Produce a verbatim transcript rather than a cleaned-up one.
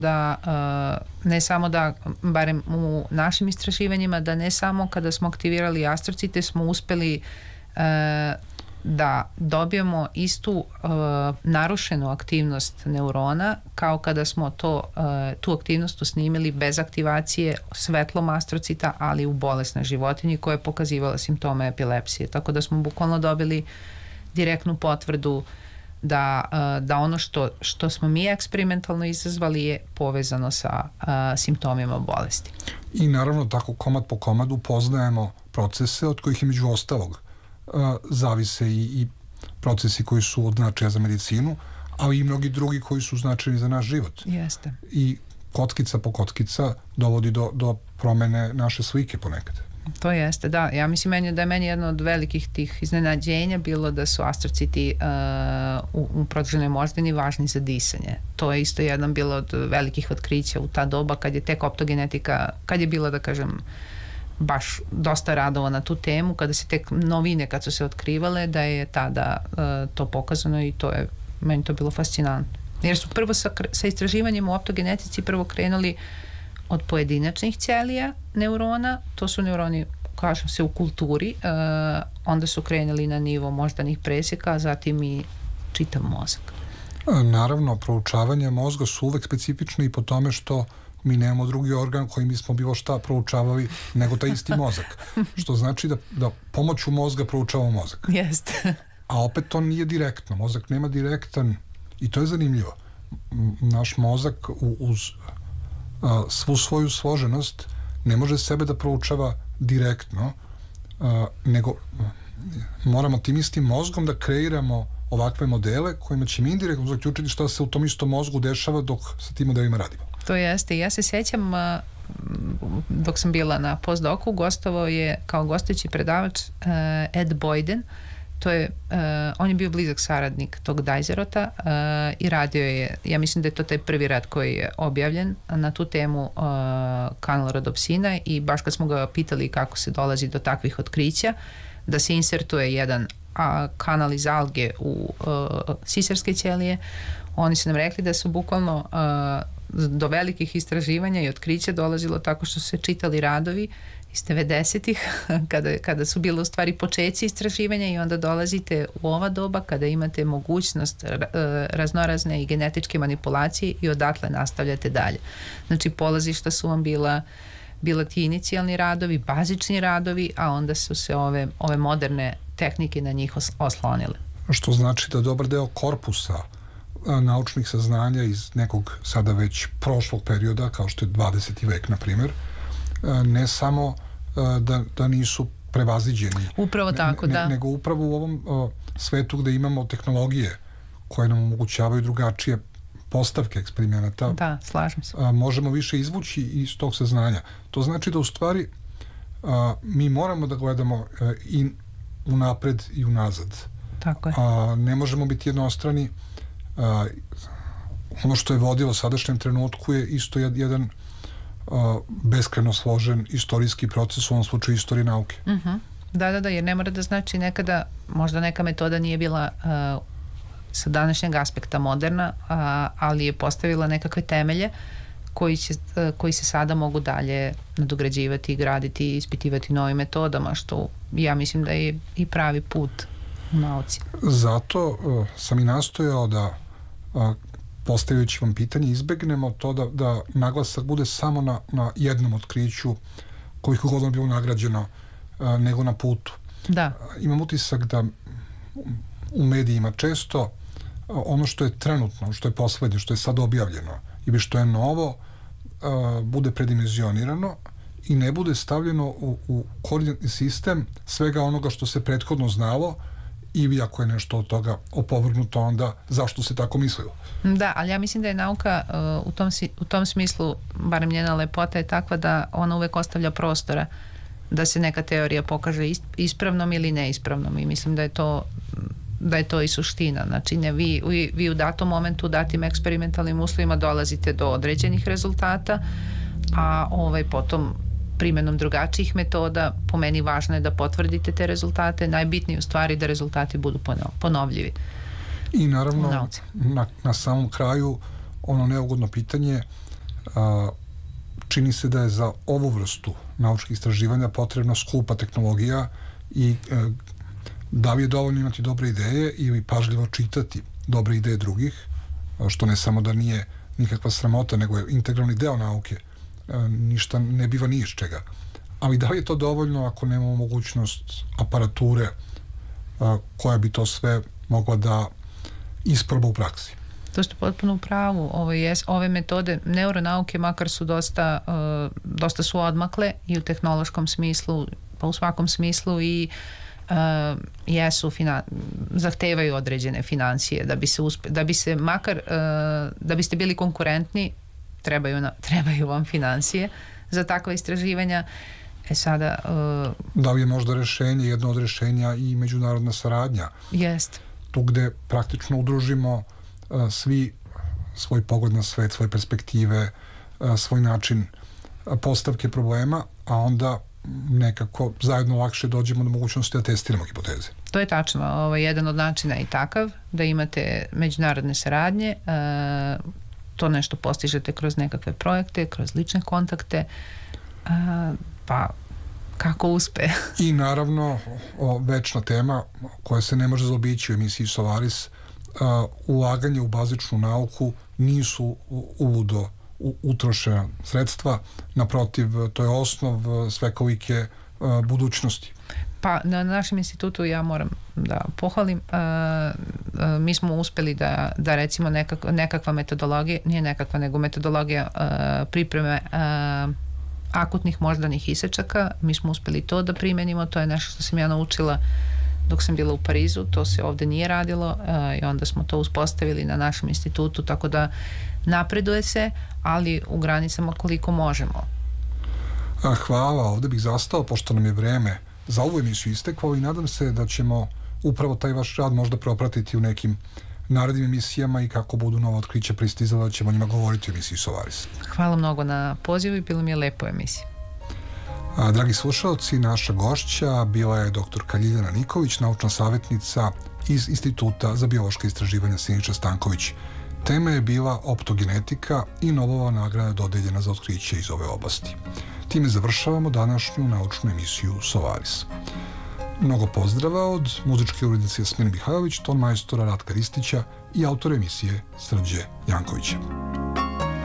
da uh, ne samo da, barem u našim istraživanjima, da ne samo kada smo aktivirali astrocite smo uspeli uh, da dobijemo istu uh, narušenu aktivnost neurona kao kada smo to, uh, tu aktivnost usnimili bez aktivacije svetlom astrocita, ali u bolesnoj životinji koja je pokazivala simptome epilepsije. Tako da smo bukvalno dobili direktnu potvrdu da, uh, da ono što, što smo mi eksperimentalno izazvali je povezano sa uh, simptomima bolesti. I naravno tako komad po komadu poznajemo procese od kojih je među ostalog Uh, zavise i, i procesi koji su od značaja za medicinu, ali i mnogi drugi koji su značajni za naš život. Jeste. I kockica po kockica dovodi do, do promene naše slike ponekad. To jeste, da. Ja mislim meni, da je meni jedno od velikih tih iznenađenja bilo da su astrociti uh, u, u produženoj moždini važni za disanje. To je isto jedan bilo od velikih otkrića u ta doba kad je tek optogenetika, kad je bila, da kažem, baš dosta radova na tu temu, kada se tek novine kad su se otkrivale, da je tada uh, to pokazano i to je, meni to bilo fascinantno. Jer su prvo sa, sa istraživanjem u optogenetici prvo krenuli od pojedinačnih ćelija neurona, to su neuroni, kažem se, u kulturi, uh, onda su krenuli na nivo moždanih presjeka, a zatim i čitav mozak. Naravno, proučavanje mozga su uvek specifični i po tome što mi nemamo drugi organ koji mi smo bilo šta proučavali nego taj isti mozak. Što znači da, da pomoću mozga proučavamo mozak. Jeste. A opet to nije direktno. Mozak nema direktan, i to je zanimljivo. Naš mozak uz a, svu svoju složenost ne može sebe da proučava direktno, a, nego moramo tim istim mozgom da kreiramo ovakve modele kojima ćemo indirektno zaključiti šta se u tom istom mozgu dešava dok sa tim modelima radimo. To jeste. Ja se sjećam dok sam bila na postdoku, gostovao je kao gostujući predavač Ed Boyden. To je, on je bio blizak saradnik tog Dajzerota i radio je, ja mislim da je to taj prvi rad koji je objavljen na tu temu kanal rodopsina i baš kad smo ga pitali kako se dolazi do takvih otkrića, da se insertuje jedan a, kanal iz alge u uh, sisarske ćelije, oni su nam rekli da su bukvalno uh, do velikih istraživanja i otkrića dolazilo tako što su se čitali radovi iz devedesetih kada, kada su bile u stvari počeci istraživanja i onda dolazite u ova doba kada imate mogućnost uh, raznorazne i genetičke manipulacije i odatle nastavljate dalje. Znači polazišta su vam bila bila ti inicijalni radovi, bazični radovi, a onda su se ove, ove moderne tehnike na njih oslonile. Što znači da dobar deo korpusa naučnih saznanja iz nekog sada već prošlog perioda, kao što je dvadeseti vek, na primjer, ne samo da, da nisu prevaziđeni. Upravo tako, ne, da. Nego upravo u ovom svetu gde imamo tehnologije koje nam omogućavaju drugačije postavke eksperimenata. Da, slažem se. A, možemo više izvući iz tog saznanja. To znači da u stvari a, mi moramo da gledamo a, i unapred i unazad. Tako je. A, ne možemo biti jednostrani. A, ono što je vodilo sadašnjem trenutku je isto jedan a, beskrajno složen istorijski proces, u ovom slučaju istorije nauke. Uh-huh. Da, da, da, jer ne mora da znači nekada, možda neka metoda nije bila uh, sa današnjeg aspekta moderna, a, ali je postavila nekakve temelje koji, će, koji se sada mogu dalje nadograđivati, graditi i ispitivati novim metodama, što ja mislim da je i pravi put u nauci. Zato uh, sam i nastojao da uh, postavljajući vam pitanje izbegnemo to da, da naglasak bude samo na, na jednom otkriću koliko god ono bilo nagrađeno uh, nego na putu. Da. Uh, imam utisak da u medijima često ono što je trenutno, što je poslednje, što je sad objavljeno ili što je novo, uh, bude predimenzionirano i ne bude stavljeno u, u koordinatni sistem svega onoga što se prethodno znalo ili ako je nešto od toga opovrgnuto, onda zašto se tako mislilo. Da, ali ja mislim da je nauka uh, u, tom, u tom smislu, barem njena lepota je takva da ona uvek ostavlja prostora da se neka teorija pokaže ispravnom ili neispravnom i mislim da je to da je to i suština. Znači, ne, vi, vi, vi u datom momentu, u datim eksperimentalnim uslovima dolazite do određenih rezultata, a ovaj, potom primenom drugačijih metoda, po meni važno je da potvrdite te rezultate, najbitnije u stvari da rezultati budu ponovljivi. I naravno, na, na samom kraju, ono neugodno pitanje, a, čini se da je za ovu vrstu naučnih istraživanja potrebna skupa tehnologija i a, da li je dovoljno imati dobre ideje ili pažljivo čitati dobre ideje drugih, što ne samo da nije nikakva sramota, nego je integralni deo nauke, a, ništa ne biva ni iz čega. Ali da li je to dovoljno ako nemamo mogućnost aparature a, koja bi to sve mogla da isproba u praksi? To ste potpuno u pravu. Ovo jes, ove metode neuronauke makar su dosta, uh, dosta su odmakle i u tehnološkom smislu, pa u svakom smislu i uh, jesu finan, zahtevaju određene financije da bi se uspe, da bi se makar uh, da biste bili konkurentni trebaju, na, trebaju vam financije za takva istraživanja. E sada... Uh, da li je možda rešenje, jedno od rešenja i međunarodna saradnja? Jest. Tu gde praktično udružimo uh, svi svoj pogled na svet, svoje perspektive, uh, svoj način uh, postavke problema, a onda nekako zajedno lakše dođemo do mogućnosti da testiramo hipoteze. To je tačno. Ovo je jedan od načina i takav, da imate međunarodne saradnje, uh, to nešto postižete kroz nekakve projekte, kroz lične kontakte, uh, pa kako uspe. I naravno, o, večna tema koja se ne može zaobići u emisiji Solaris, a, ulaganje u bazičnu nauku nisu uludo utrošena sredstva, naprotiv, to je osnov svekolike a, budućnosti. Pa na našem institutu ja moram da pohvalim, a, a, mi smo uspeli da, da recimo nekak, nekakva metodologija, nije nekakva, nego metodologija a, pripreme a, akutnih moždanih isečaka, mi smo uspeli to da primenimo, to je nešto što sam ja naučila dok sam bila u Parizu, to se ovde nije radilo uh, i onda smo to uspostavili na našem institutu, tako da napreduje se, ali u granicama koliko možemo. A, hvala, ovde bih zastao, pošto nam je vreme za ovu emisiju isteklo i nadam se da ćemo upravo taj vaš rad možda propratiti u nekim narednim emisijama i kako budu nova otkrića pristizala, ćemo o njima govoriti u emisiji Solaris. Hvala mnogo na pozivu i bilo mi je lepo emisija. A, dragi slušalci, naša gošća bila je doktorka Ljiljana Nikolić, naučna savjetnica iz Instituta za biološka istraživanja Siniša Stanković. Tema je bila optogenetika i Nobelova nagrada dodeljena za otkriće iz ove oblasti. Time završavamo današnju naučnu emisiju Solaris. Mnogo pozdrava od muzičke urednice Jasmine Mihajlović, ton majstora Ratka Ristića i autora emisije Srđe Jankovića.